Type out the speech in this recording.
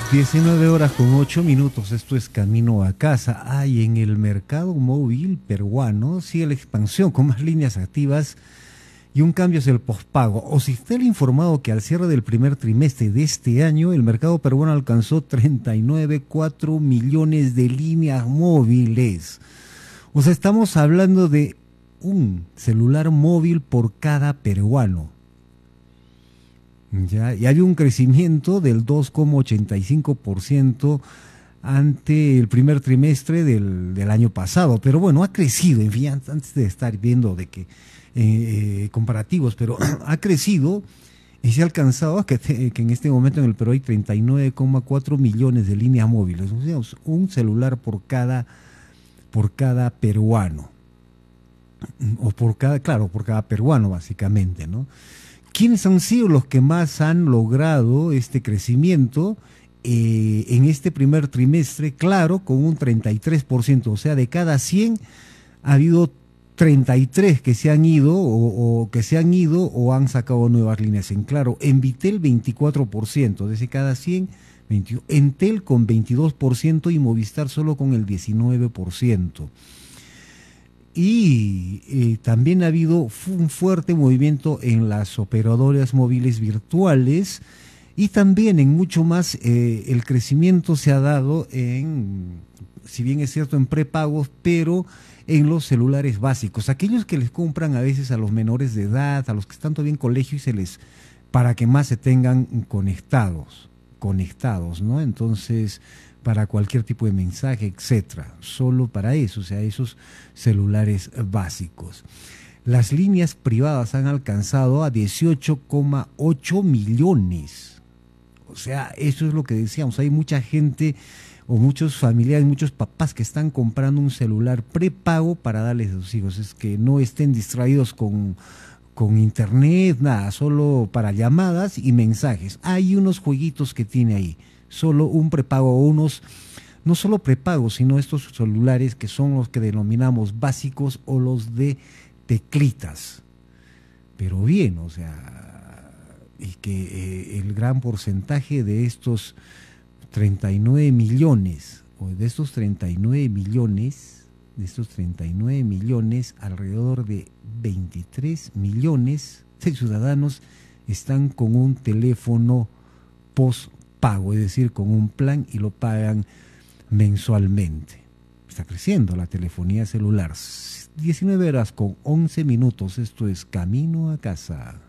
19 horas con 8 minutos, esto es Camino a Casa. Hay en el mercado móvil peruano sigue la expansión con más líneas activas y un cambio es el pospago. O si está informado que al cierre del primer trimestre de este año el mercado peruano alcanzó 39,4 millones de líneas móviles. O sea, estamos hablando de un celular móvil por cada peruano. ¿Ya? Y hay un crecimiento del 2,85% ante el primer trimestre del año pasado, pero bueno, ha crecido, en fin, antes de estar viendo de que comparativos, pero ha crecido y se ha alcanzado que en este momento en el Perú hay 39,4 millones de líneas móviles, o sea, un celular por cada peruano, o por cada peruano básicamente, ¿no? ¿Quiénes han sido los que más han logrado este crecimiento en este primer trimestre? Claro, con un 33%, o sea, de cada 100 ha habido 33 que se han ido o han sacado nuevas líneas. En Claro, en Vitel 24%, de cada 100, 21. Entel con 22% y Movistar solo con el 19%. Y también ha habido un fuerte movimiento en las operadoras móviles virtuales y también en mucho más. El crecimiento se ha dado si bien es cierto, en prepagos, pero en los celulares básicos, aquellos que les compran a veces a los menores de edad, a los que están todavía en colegio para que más se tengan conectados, ¿no? Entonces, para cualquier tipo de mensaje, etcétera, solo para eso, o sea, esos celulares básicos. Las líneas privadas han alcanzado a 18,8 millones. O sea, eso es lo que decíamos, hay mucha gente o muchos familiares, muchos papás que están comprando un celular prepago para darles a sus hijos, es que no estén distraídos con internet, nada, solo para llamadas y mensajes. Hay unos jueguitos que tiene ahí, solo un prepago, no solo prepagos, sino estos celulares que son los que denominamos básicos o los de teclitas. Pero bien, o sea, y que el gran porcentaje de estos 39 millones, o de estos 39 millones, alrededor de 23 millones de ciudadanos están con un teléfono postpago, es decir, con un plan y lo pagan mensualmente. Está creciendo la telefonía celular. 19 horas con 11 minutos, esto es Camino a Casa.